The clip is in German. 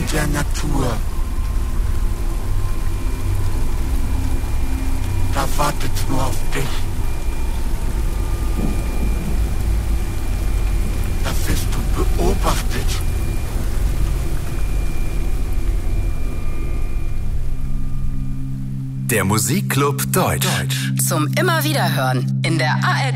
der Natur. Da wartet nur auf dich. Da wirst du beobachtet. Der Musikclub Deutsch. Zum Immerwiederhören in der ARD